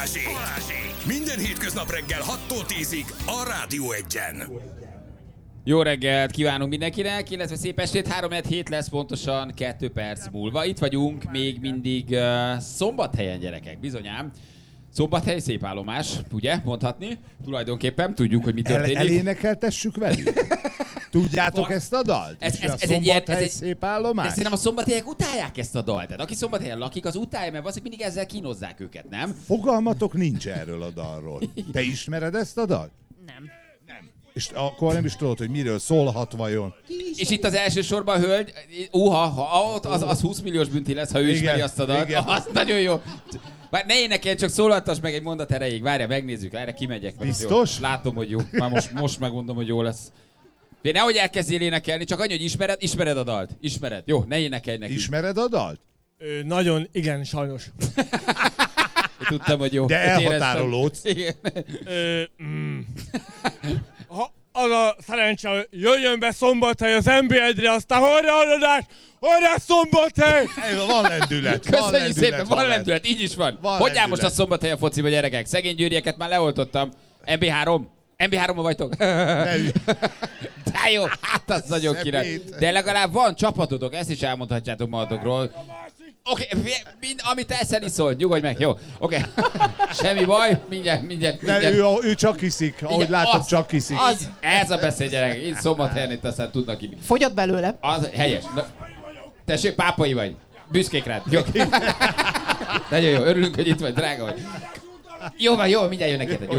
Minden hétköznap reggel 6-tól 10-ig a Rádió 1-en. Jó reggelt kívánunk mindenkinek, illetve szép estét, 3-7 lesz pontosan 2 perc múlva. Itt vagyunk még mindig Szombathelyen, gyerekek, bizonyám. Szombathely szép állomás, ugye, mondhatni? Tulajdonképpen tudjuk, hogy mi történik. Elénekeltessük velük? Tudjátok ezt a dalt? Ez egy szép állomás? De szerintem a szombathelyek utálják ezt a dalt. Tehát aki Szombathelyen lakik, az utálja, mert valószínűleg mindig ezzel kínozzák őket, nem? Fogalmatok nincs erről a dalról. Te ismered ezt a dalt? Nem. És akkor nem is tudod, hogy miről szólhat vajon. És itt az első sorban a hölgy, az 20 milliós bünti lesz, ha ő ismeri azt a dalt. Az nagyon jó. Már ne énekelj, csak szólaltass meg egy mondat erejéig. Várjál, megnézzük, erre kimegyek. Biztos? Jó. Látom, hogy jó. Már most megmondom, hogy jó lesz. Nehogy elkezdjél énekelni, csak annyi, hogy ismered a dalt. Ismered. Jó, ne énekelj neki. Ismered a dalt? Nagyon, igen, sajnos. Tudtam, hogy jó. De elhatárolódsz. Az a szerencse, hogy jöjjön be Szombathely az NB1-re, aztán hajrá Szombathely! Van lendület. Köszönjük szépen, van lendület, így is van. Hogy áll most a Szombathely a fociba, gyerekek? Szegény győrieket már leoltottam. MB3? MB3-ban vagytok? De jó, hát az nagyon király. De legalább van csapatotok, ezt is elmondhatjátok magatokról. Oké, amit eszel iszol, nyugodj meg, jó? Oké. Semmi baj, mindjárt. De ő csak iszik, ahogy látom, csak iszik. Ez a beszél, gyerek. Itt Szombathelyen itt aztán tudnak inni. Fogyott belőle. Az helyes. Tessék, pápai vagy. Büszkék rád. Jó. Nagyon jó, örülünk, hogy itt vagy, drága vagy. Jó, mindjárt jönnek érted.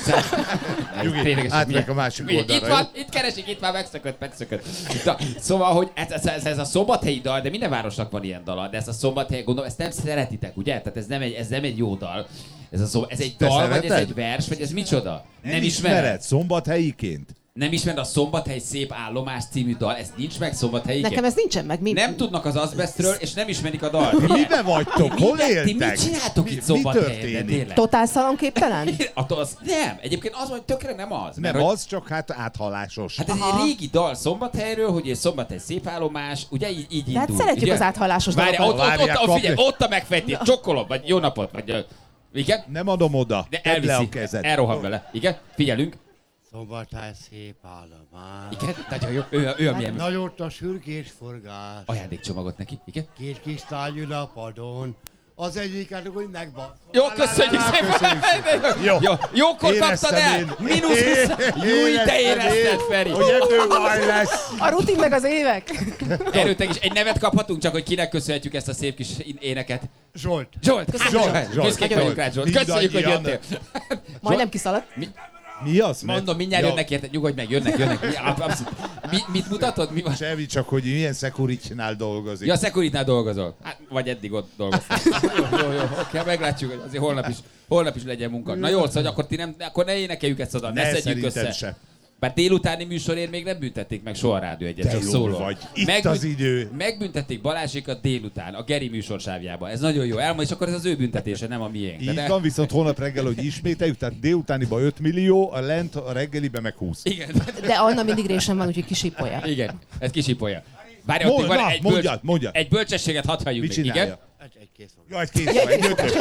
Jó, átmegyek a másik oldalra. Itt van, itt keresik, itt már megszökött. Szóval, hogy ez a szombathelyi dal, de minden városnak van ilyen dala, de ez a Szombathely, gondolom, ezt nem szeretitek, ugye? Tehát ez nem egy jó dal. Ez egy dal, vagy ez egy vers, vagy ez micsoda? Nem ismered szombathelyiként? Nem ismered a Szombathely szép állomás című dal, ez nincs meg Szombathelyiként? Nekem ez nincsen meg. Nem tudnak az azbestről, és nem ismerik a dalt. Mibe vagytok? Hol éltek? Ti mit csináltok itt Szombathelyen? Totál szalomképtelen? Nem, egyébként az, hogy tökre nem az. Nem az, csak hát áthalásos. Hát ez egy régi dal Szombathelyről, hogy egy Szombathely szép állomás, ugye így indul. De hát szeretjük az áthalásos dalokat. Ott a megfejtés, csokkolom, vagy jó napot, vagy... Igen? Nem adom oda. De elviszi, elrohan vele. Igen? Figyelünk. Szombathely szép állomás. Igen? Nagyon jó. Ő a milyen... Nagyot a sürgés forgás. Ajándékcsomagot neki. Igen? Két kis tárgyú a padon. Az egyiket, hogy megban. Jó, köszönjük szépen! Jókor kaptad el! Mínusz 20! Jó, te érezted, Feri! Hogy ebből baj lesz! A rutin meg az évek. Erőtek is. Egy nevet kaphatunk, csak hogy kinek köszönhetjük ezt a szép kis éneket. Zsolt. Büszkék vagyunk rád, Zsolt. Köszönjük, hogy jöttél. Majdnem kiszaladt. Mi az? Mondom, mindjárt jönnek érte, nyugodj meg, jönnek. Mit mutatod? Mi van? Semmi, csak hogy milyen Security-nál dolgozik. Ja, Security-nál dolgozol. Hát, vagy eddig ott dolgoztál. Jó, oké, meglátjuk, hogy azért holnap is legyen munka. Na jól, szóval akkor ne énekeljük ezt a dalt, ne szedjük össze. Se. Bár délutáni műsorért még nem büntették meg soha Rádió 1-et, csak szóló. Vagy. Itt az idő. Megbüntették Balázsékat délután, a Geri műsorsávjában. Ez nagyon jó. És akkor ez az ő büntetése, nem a miénk. Így van, viszont holnap reggel, hogy ismételjük, tehát délutániban 5 millió, a lent a reggeliben meg 20. Igen. De Anna mindig résen van, úgyhogy kisipolja. Igen, ez kisipolja. Várj, egy bölcsességet hadd halljuk még. Igen? Egy kész van. Ja, egy kész van,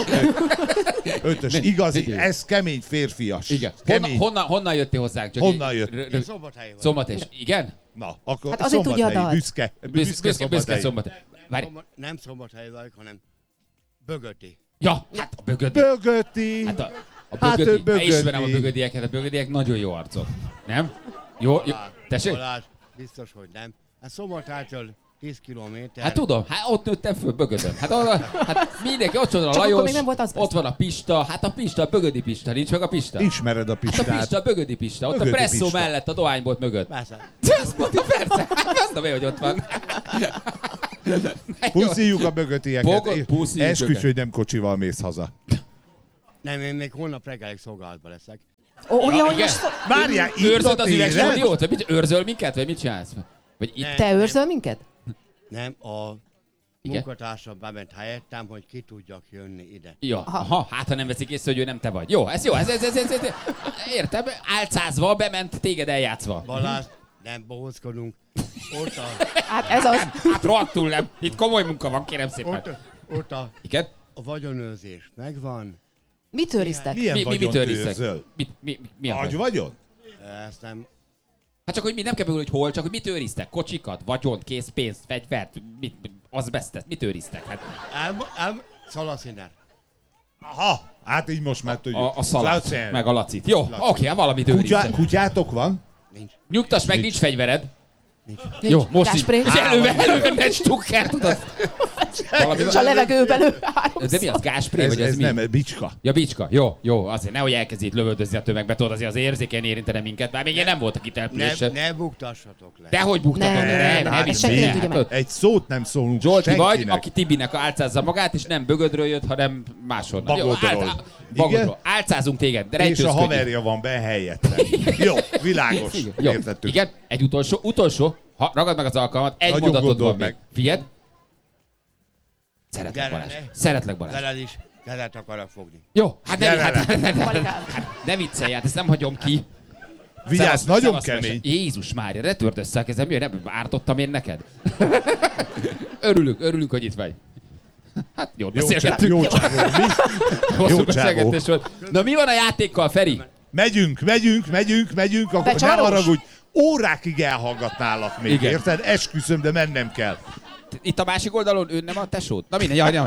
egy ötös. Igazi, ez kemény férfias. Igen. Honnan jöttél hozzánk? Honnan jött? Szombathely vagy. Szombathely. Igen? Na, akkor hát azért tudja a dalt. Büszke Szombathely. Nem Szombathely vagyok, hanem Bögöti. Ja, hát a Bögöti. Hát a Bögöti. Ismerem a Bögödieket, a Bögödiek nagyon jó arcok. Nem? Jó. Tessék? Balázs, biztos, hogy nem. Hát Szombathelytől 10 kilométer. Hát tudom, ott nőttem föl Bögödön. Hát mindenki, ott van a csak Lajos, volt ott van a Pista, hát a Pista, a Bögödi Pista, nincs meg a Pista? Ismered a Pistát. Hát a Pista, a Bögödi Pista, ott Bögödi a Presszó Pista. mellett, a dohánybolt mögött. Persze. Azt mondta, persze, azt mondom, hogy ott van. Puszíjuk a Bögötieket. Puszíjuk Esküdj, őket. hogy nem kocsival mész haza. Nem, én még holnap reggelig szolgálatban leszek. Igen. Várjál, itt Őrzöd a az téren? üvegstúdiót? Vagy mit, őrzöl minket? Vagy mit csinálsz? Vagy itt? Te őrzöl minket? Nem, a Igen? munkatársam bement helyettem, hogy ki tudjak jönni ide. Ja, aha, hát ha nem veszik észre, hogy ő nem te vagy. Jó, ez jó, ez értem, álcázva, bement téged eljátszva. Balázs, nem bohózkodunk. Ott a... Hát ez az. Hát rohadtul nem. Itt komoly munka van, kérem szépen. Ott a Igen? vagyonőrzés megvan, Mit őriztek? Milyen Mi vagyont őrisztek? őrzöl? Mi a Agy vagyon? vagyon? Ezt nem. Hát csak, hogy mi nem kell hogy hol, csak hogy mit őriztek? Kocsikat, vagyont, készpénzt, fegyvert, azbesztet, mit őriztek? Hát Szalasziner. Aha, hát így most már tudjuk. a szalát, Laci. meg a lacit. Jó, oké, hát valamit őriztek. Kutyátok van? Nincs. Nyugtass meg, nincs fegyvered. Jó, most így. Gázspray? Elővenne egy stukker, tudod? És a levegőben lő De mi az, gázspré, vagy ez Ez mi? nem, bicska. Ja, bicska. Jó, azért nehogy elkezd itt lövöldözni a tömegbe, tudod, azért az érzékeny érintene minket, már még én nem voltak itt elpülésen. Ne buktassatok le. Dehogy buktak, Nem, ezt senki nem tudja meg. Egy szót nem szólunk Zsolti vagy, senkinek. aki Tibinek álcázza magát, és nem Bögödről jött, hanem máshonnan. Bagodról. Bagodról. Álcázunk téged, de És a rejtőzködjünk. haverja van be helyette. Jó, világos. Jó, Értettük. igen, egy utolsó, ragad meg az alkalmat, egy Nagyon mondatod gondold van még. meg. Figyeld. Szeretlek Balázs. Veled is kezet akarok fogni. Jó, hát Gyere ne viccelj, hát ezt nem hagyom ki. Vigyázz, nagyon Szevasz, kemény. Jézus Mária, ne törd össze a kezem, miért nem ártottam én neked? örülünk, hogy itt vagy. Hát jól beszélgettünk. Jó csávó, mi? Hosszú jó beszélgetés volt. Na mi van a játékkal, Feri? Megyünk, akkor ne Becsavarós? haragudj, órákig elhallgatnálak még, Igen. érted? Esküszöm, de mennem kell. Itt a másik oldalon ő nem a tesót? Na mindegy, jaj.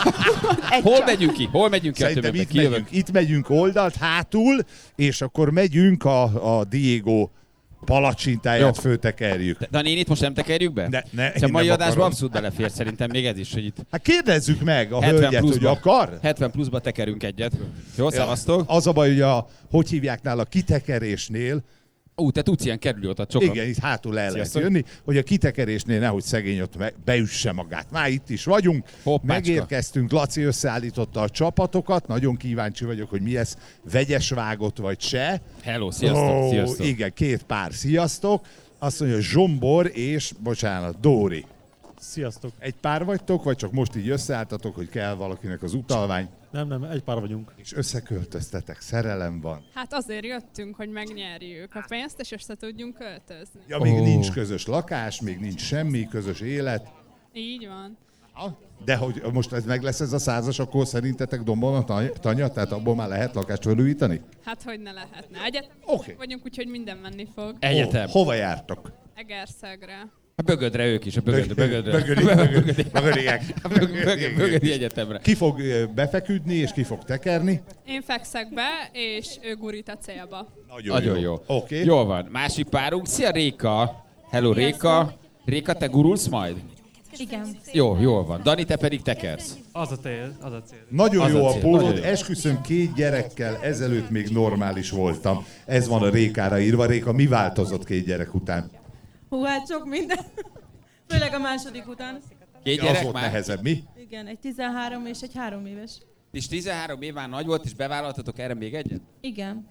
Egy Hol csak. megyünk ki? Hol megyünk ki a Szerintem többiekbe? itt Kijövök. megyünk, itt megyünk oldalt, hátul, és akkor megyünk a Diego palacsintáját Jó. föltekerjük. De a nénit most nem tekerjük be? Ne, A én mai nem adásban akarom. abszolút belefér szerintem még ez is, hogy itt Hát kérdezzük meg a 70 hölgyet, hogy pluszba. akar. 70 pluszba tekerünk egyet. Jó, szevasztok. Az a baj, hogy hogy hívják nála, a kitekerésnél, Te tudsz ilyen kerülőutat sokan. igen, itt hátul el lehet Sziasztok. jönni, hogy a kitekerésnél nehogy szegény ott beüsse magát. Már itt is vagyunk, Hoppácska. megérkeztünk, Laci összeállította a csapatokat, nagyon kíváncsi vagyok, hogy mi ez, vegyes vágott vagy se. Hello, sziasztok, sziasztok. Igen, két pár, sziasztok. Azt mondja, Zsombor és, bocsánat, Dóri. Sziasztok! Egy pár vagytok, vagy csak most így összeálltatok, hogy kell valakinek az utalvány, Nem, egy pár vagyunk. és összeköltöztetek, szerelem van. Hát azért jöttünk, hogy megnyerjük a pénzt, és össze tudjunk költözni. Ja, még nincs közös lakás, még nincs semmi, közös élet. Így van. De hogy most ez meg lesz ez a 100-as, akkor szerintetek Dombon a tanya, tehát abból már lehet lakást felújítani? Hát hogy ne lehetne. Egyetem Oké. vagyunk, úgyhogy minden menni fog. Egyetem. Hova jártok? Egerszegre. A Bögödre ők is, a Bögödre. Bögödiek. Bögödi egyetemre. Ki fog befeküdni, és ki fog tekerni? Én fekszek be, és ő gurít a célba. Nagyon jó. Oké. Jól van. Másik párunk. Szia Réka. Hello Réka. Réka, te gurulsz majd? Igen. Jó, jól van. Dani, te pedig tekersz. Az a cél. Nagyon Az jó a a cél, pólód, nagyon jó. esküszöm 2 gyerekkel ezelőtt még normális voltam. Ez van a Rékára írva. Réka, mi változott 2 gyerek után? Hú, hát sok minden. Főleg a második után. 2 Az gyerek volt már? nehezebb, mi? Igen, egy 13 és egy 3 éves. És 13 év már nagy volt, és bevállaltatok erre még egyet? Igen.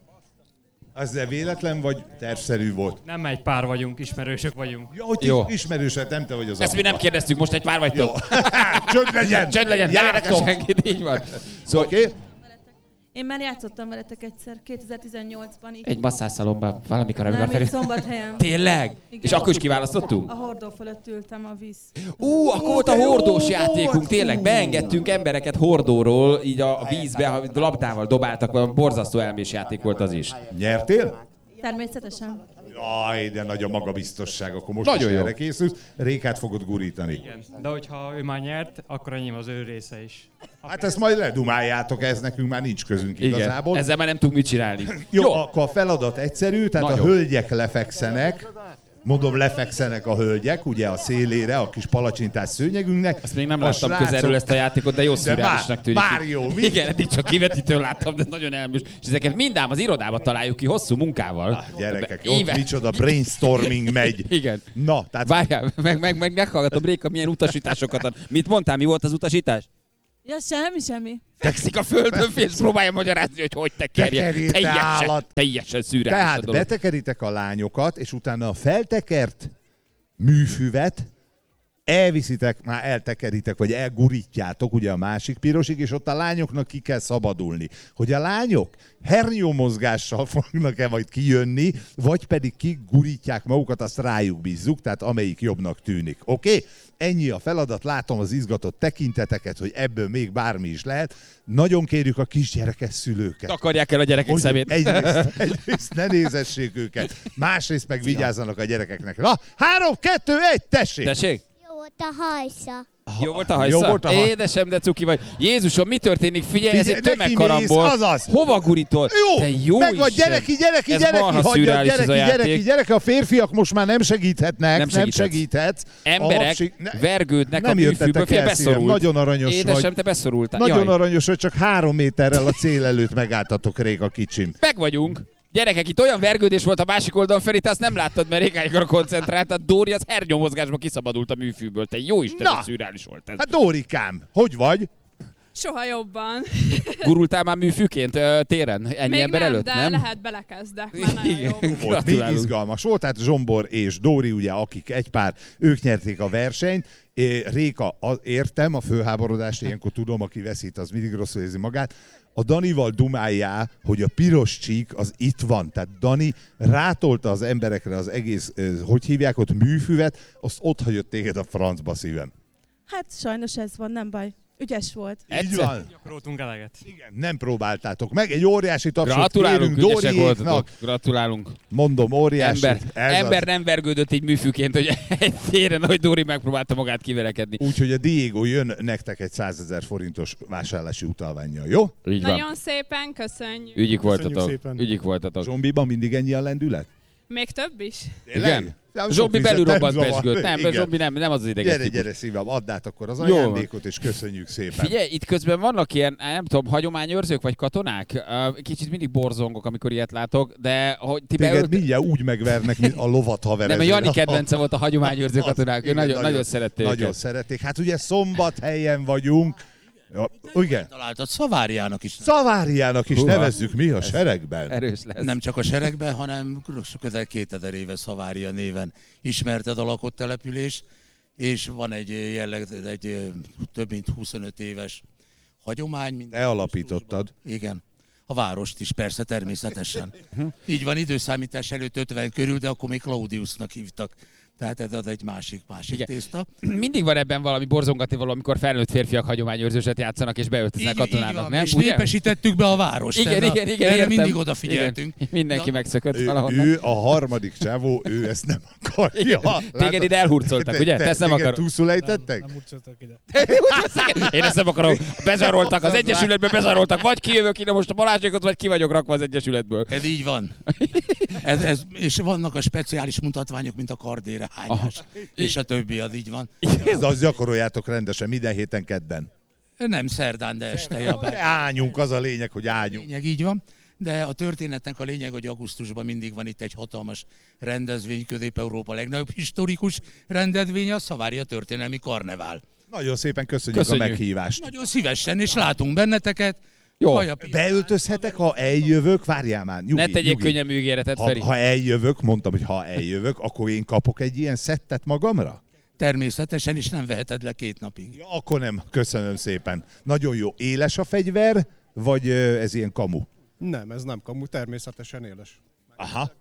Az de véletlen, vagy tervszerű volt? Nem egy pár vagyunk, ismerősök vagyunk. Ja, hogy Jó. ismerősed, nem te vagy az Ezt mi nem kérdeztük, most egy pár Jó. vagytok. Csönd legyen! Csönd legyen, ne Jártok! érdekel senkit, így van. Szóval Oké? Én már játszottam veletek egyszer, 2018-ban. egy masszásszalomban valamikor, amikor Nem, Feri... itt Szombathelyen. Tényleg? Igen. És akkor is kiválasztottunk? A hordó fölött ültem a víz. Akkor volt a hordós játékunk, tényleg. Beengedtünk embereket hordóról, így a vízbe, labdával dobáltak, valami borzasztó elmés játék volt az is. Nyertél? Természetesen. Jaj, de nagy a magabiztosság, akkor most Nagyon is jó. erre készülsz. Rékát fogod gurítani. Igen. De hogyha ő már nyert, akkor enyém az ő része is. Hát ezt majd ledumáljátok, ez nekünk már nincs közünk Igen, igazából. ezzel már nem tudunk mit csinálni. Jó, akkor a feladat egyszerű, tehát Nagyon. a hölgyek lefekszenek, mondom, lefekszenek a hölgyek, ugye a szélére, a kis palacsintás szőnyegünknek. Ezt még nem A láttam srácok- közelről ezt a játékot, de jó szürreálisnak már- tűnik. már jó, mi? Igen, eddig csak kivetítőn láttam, de nagyon elműs. És ezeket mindám az irodában találjuk ki hosszú munkával. Gyerekek, Éve- ott micsoda brainstorming megy. Igen. Na, tehát Várjál, meghallgatom Réka, milyen utasításokat ad. Mit mondtál, mi volt az utasítás? Ja, semmi. Fekszik a földön, és próbálja magyarázni, hogy tekerje. Tekerjél, te állat. Teljesen szürreális a Tehát dolog. betekeritek a lányokat, és utána a feltekert műfüvet elviszitek, már eltekeritek, vagy elgurítjátok ugye a másik pirosig, és ott a lányoknak ki kell szabadulni. Hogy a lányok hernyómozgással fognak-e majd kijönni, vagy pedig kigurítják magukat, azt rájuk bízzuk, tehát amelyik jobbnak tűnik. Oké? Ennyi a feladat, látom az izgatott tekinteteket, hogy ebből még bármi is lehet. Nagyon kérjük a kisgyerekes szülőket. Takarják el a gyerekek szemét. Egyrészt ne nézessék őket, másrészt meg vigyázzanak a gyerekeknek. Na, 3, 2, 1, tessék! Tessék? Jó volt a hajsza. Jó volt a hajsza? Édesem, de cuki vagy. Jézusom, mi történik? Figyelj, ez egy tömegkarambol. Hova gurítol? Jó, te jó meg vagy, gyereki, a férfiak most már nem segíthetnek, nem segíthetsz. Emberek vergődnek a műfűből, beszorult. Nagyon aranyos Édesem, vagy. te beszorultál. Nagyon aranyos, hogy csak 3 méterrel a cél előtt megálltatok, Réka kicsim. Meg vagyunk. Gyerekek, itt olyan vergődés volt a másik oldalon, Feri, te azt nem láttad, mert Rékáikra koncentrált, a Dóri az hernyómozgásba kiszabadult a műfűből. Te jó Isten, hogy szürreális volt ez. Hát Dórikám, hogy vagy? Soha jobban. Gurultál már műfűként téren? Ennyi még ember nem, előtt, de nem? lehet belekezdek, már nagyon jó. Volt, még izgalmas volt, tehát Zsombor és Dóri, ugye, akik egy pár, ők nyerték a versenyt. Réka, értem a fölháborodást, ilyenkor tudom, aki veszít, az mindig rosszul érzi magát. A Danival dumáljá, hogy a piros csík az itt van. Tehát Dani rátolta az emberekre az egész, hogy hívják ott, műfüvet, azt ott hagyott téged a francba, szívem. Hát sajnos ez van, nem baj. Ügyes volt. Így van. Gyakoroltunk eleget. Igen, nem próbáltátok meg. Egy óriási tapsot gratulálunk, kérünk ügyesek voltatok. Dóriéknak. Gratulálunk. Mondom, óriási. Ember nem vergődött így műfűként, hogy egy téren, hogy Dóri megpróbálta magát kiverekedni. Úgyhogy a Diego jön nektek egy 100 000 forintos vásárlási utalvánnyal, jó? Így van. Nagyon szépen, köszönjük. Ügyik voltatok. Zombiban mindig ennyi a lendület? Még több is? Igen. Zsombi belül robbant pezsgőt. Nem, Zsombi nem az ideges. Gyere szívem, add át akkor az ajándékot, és köszönjük szépen. Figyelj, itt közben vannak ilyen, nem tudom, hagyományőrzők vagy katonák? Kicsit mindig borzongok, amikor ilyet látok, de hogy ti téged mindjárt úgy megvernek, mint a lovat haverező. Nem, a Jani kedvence volt a hagyományőrző katonák. Ő nagyon szerették. Nagyon szerették. Hát ugye Szombathelyen vagyunk. Ja, igen. Találtad Szaváriának is. Szaváriának is nevezzük mi a seregben. Erős lesz. Nem csak a seregben, hanem közel 2000 éve Szavária néven ismerted a lakott település, és van egy több mint 25 éves hagyomány. Te alapítottad. Igen. A várost is persze, természetesen. Így van, időszámítás előtt 50 körül, de akkor még Claudiusnak hívtak. Tehát ez az egy másik tészta. Mindig van ebben valami borzongatni való, amikor felnőtt férfiak hagyományőrzőset játszanak és beöltöznek katonának, nem? És népesítettük be a várost. Igen, erre mindig odafigyeltünk. Igen. Mindenki megszökött valahol. Ő a harmadik csávó, ő ezt nem akarja. Téged ide elhurcoltak, ugye? Te ezt nem akarod. Túlszulejtettek? Nem hurcoltak ide. Én ezt nem akarom. Bezsaroltak, az Egyesületbe bezsaroltak. Vagy kijövök ide most a Balázsékot, vagy ki vagyok rakva az Egyesületből. Ez így van. És vannak a speciális mutatványok, mint a kardére hányás. És a többi, az így van. Ez azt gyakoroljátok rendesen, minden héten kedden. Nem szerdán, de este. Ágyunk, az a lényeg, hogy ágyunk. Lényeg, így van. De a történetnek a lényeg, hogy augusztusban mindig van itt egy hatalmas rendezvény, Közép-Európa legnagyobb historikus rendezvény, a Szavária történelmi karnevál. Nagyon szépen köszönjük a meghívást. Nagyon szívesen, és látunk benneteket. Jó, beöltözhetek, ha eljövök, várjál már, nyugi. Ne tegyék könnyű ígéretet, Feri. Ha eljövök, mondtam, hogy ha eljövök, akkor én kapok egy ilyen szettet magamra? Természetesen, és nem veheted le 2 napig. Ja, akkor nem, köszönöm szépen. Nagyon jó. Éles a fegyver, vagy ez ilyen kamu? Nem, ez nem kamu, természetesen éles. Aha.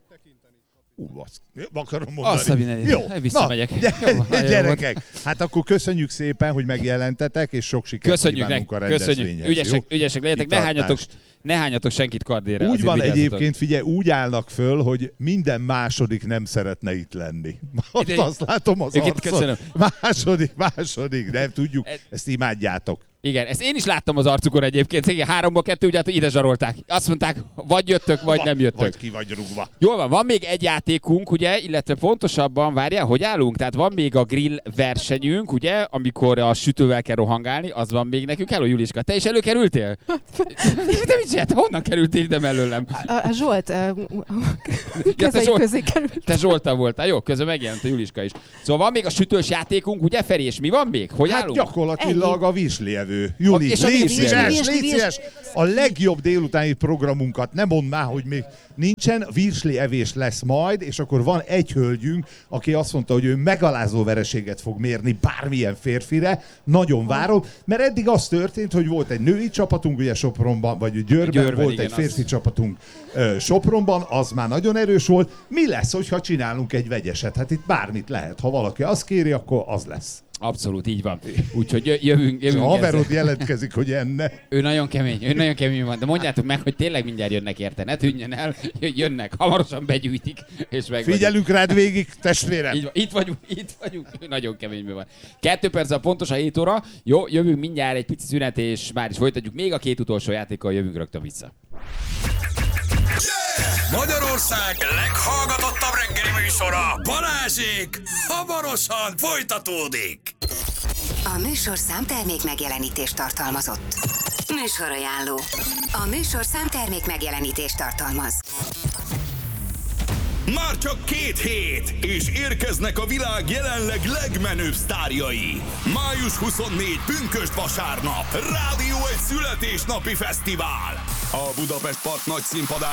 Akarom mondani. Azt jó, visszamegyek. Gyerekek, hát akkor köszönjük szépen, hogy megjelentetek, és sok sikert kívánunk a rendezvényhez. Ügyesek legyetek, ne hányatok senkit kardére. Úgy van egyébként, figyelj, úgy állnak föl, hogy minden második nem szeretne itt lenni. Azt látom az arcon. Második, nem tudjuk, ezt imádjátok. Igen, ezt én is láttam az arcukon egyébként. Igen, 3-ból 2, ugye ide zsarolták. Azt mondták, vagy jöttök, vagy nem jöttök. Vagy ki vagy rúgva. Jól van még egy játékunk, ugye, illetve pontosabban, várjál, hogy állunk? Tehát van még a grill versenyünk, ugye, amikor a sütővel kell rohangálni, az van még nekünk. Hello, Juliska, te is előkerültél? De mit csináltál? Honnan kerültél ide mellőlem? A Zsolt közé került. Te Zsolta voltál, jó, közben megjelent a Juliska is. Szóval van még a sütős játékunk, ugye, Feri, és mi van még? Hogy állunk? Gyakorlatilag a Visli résztvevő. Juli, És a légy Virsli. szíves. A legjobb délutáni programunkat, nem mondd már, hogy még nincsen, virsli evés lesz majd, és akkor van egy hölgyünk, aki azt mondta, hogy ő megalázó vereséget fog mérni bármilyen férfire. Nagyon várom, mert eddig az történt, hogy volt egy női csapatunk, ugye Sopronban, vagy Győrben volt igen, egy férfi csapatunk Sopronban, az már nagyon erős volt. Mi lesz, hogyha csinálunk egy vegyeset? Hát itt bármit lehet. Ha valaki azt kéri, akkor az lesz. Abszolút, így van. Úgyhogy jövünk a haverod jelentkezik, hogy enne. Ő nagyon kemény van, de mondjátok meg, hogy tényleg mindjárt jönnek érte. Ne tűnjön el, jönnek, hamarosan begyűjtik, és meg. Figyelünk rád végig, testvérem. Így van, itt vagyunk, ő nagyon keményben van. 2 perc a pontos a 7 óra. Jó, jövünk mindjárt egy pici szünet, és már is folytatjuk. Még a 2 utolsó játékkal jövünk rögtön vissza. Magyarország leghallgatottabb reggeli műsora, Balázsék, hamarosan folytatódik. A műsorszám termék megjelenítést tartalmazott. Műsorajánló. A műsorszám termék megjelenítést tartalmaz. Már csak 2 hét, és érkeznek a világ jelenleg legmenőbb sztárjai. Május 24, pünkösd vasárnap, Rádió 1 születésnapi fesztivál. A Budapest Park nagy színpadán